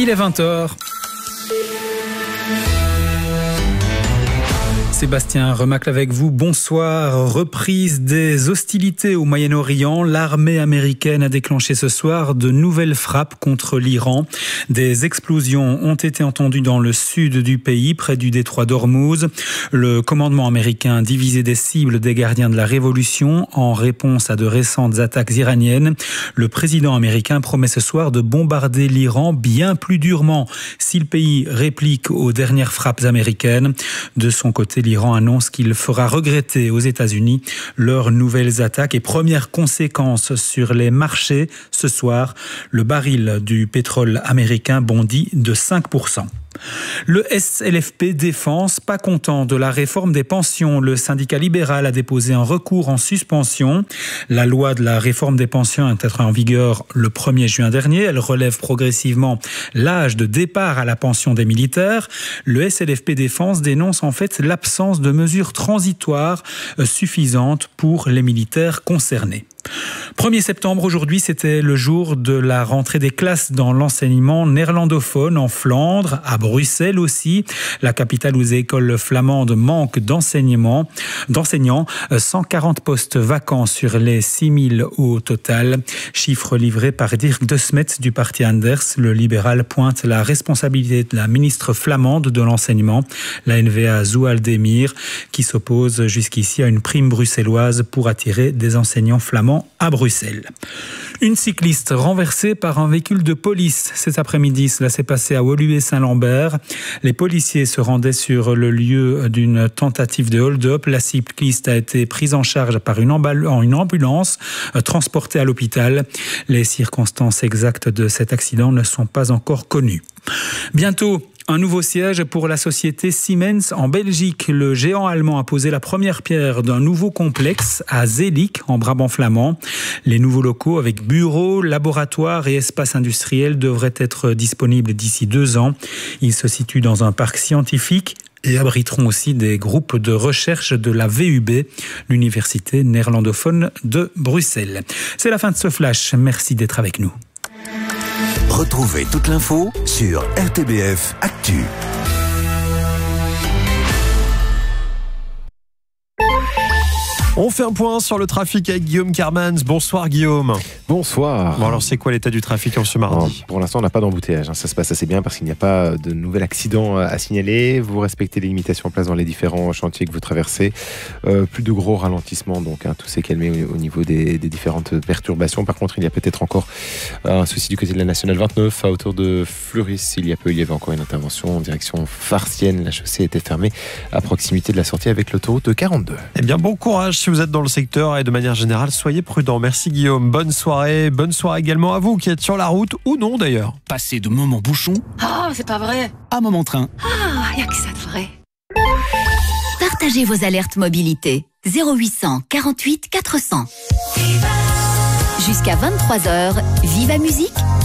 Il est 20h. Sébastien Remacle avec vous. Bonsoir. Reprise des hostilités au Moyen-Orient. L'armée américaine a déclenché ce soir de nouvelles frappes contre l'Iran. Des explosions ont été entendues dans le sud du pays, près du détroit d'Ormuz. Le commandement américain divisait des cibles des gardiens de la révolution en réponse à de récentes attaques iraniennes. Le président américain promet ce soir de bombarder l'Iran bien plus durement si le pays réplique aux dernières frappes américaines. De son côté, l'Iran annonce qu'il fera regretter aux États-Unis leurs nouvelles attaques et premières conséquences sur les marchés. Ce soir, le baril du pétrole américain bondit de 5%. Le SLFP Défense, pas content de la réforme des pensions. Le syndicat libéral a déposé un recours en suspension. La loi de la réforme des pensions est entrée en vigueur le 1er juin dernier. Elle relève progressivement l'âge de départ à la pension des militaires. Le SLFP Défense dénonce en fait l'absence de mesures transitoires suffisantes pour les militaires concernés. 1er septembre, aujourd'hui, c'était le jour de la rentrée des classes dans l'enseignement néerlandophone en Flandre, à Bruxelles aussi, la capitale où les écoles flamandes manquent d'enseignants. 140 postes vacants sur les 6000 au total. Chiffre livré par Dirk de Smet du parti Anders. Le libéral pointe la responsabilité de la ministre flamande de l'enseignement, la NVA Zoualdemir, qui s'oppose jusqu'ici à une prime bruxelloise pour attirer des enseignants flamands à Bruxelles. Une cycliste renversée par un véhicule de police cet après-midi. Cela s'est passé à Woluwe-Saint-Lambert. Les policiers se rendaient sur le lieu d'une tentative de hold-up. La cycliste a été prise en charge par une ambulance transportée à l'hôpital. Les circonstances exactes de cet accident ne sont pas encore connues. Bientôt, un nouveau siège pour la société Siemens en Belgique. Le géant allemand a posé la première pierre d'un nouveau complexe à Zeelik, en Brabant flamand. Les nouveaux locaux avec bureaux, laboratoires et espaces industriels devraient être disponibles d'ici 2 ans. Ils se situent dans un parc scientifique et abriteront aussi des groupes de recherche de la VUB, l'université néerlandophone de Bruxelles. C'est la fin de ce flash. Merci d'être avec nous. Retrouvez toute l'info sur RTBF Actu. On fait un point sur le trafic avec Guillaume Carmans. Bonsoir Guillaume. Bonsoir. Bon alors c'est quoi l'état du trafic en ce mardi ? Pour l'instant on n'a pas d'embouteillage, ça se passe assez bien parce qu'il n'y a pas de nouvel accident à signaler. Vous respectez les limitations en place dans les différents chantiers que vous traversez. Plus de gros ralentissements, donc tout s'est calmé au niveau des différentes perturbations. Par contre il y a peut-être encore un souci du côté de la Nationale 29 à hauteur de Fleuris. Il y avait encore une intervention en direction Farcienne. La chaussée était fermée à proximité de la sortie avec l'autoroute de 42. Eh bien bon courage si vous êtes dans le secteur et de manière générale, soyez prudents. Merci Guillaume. Bonne soirée également à vous qui êtes sur la route ou non d'ailleurs. Passez de moment bouchon c'est pas vrai. à moment train. Y a que ça de vrai. Partagez vos alertes mobilité. 0800 48 400. Jusqu'à 23h, Viva Musique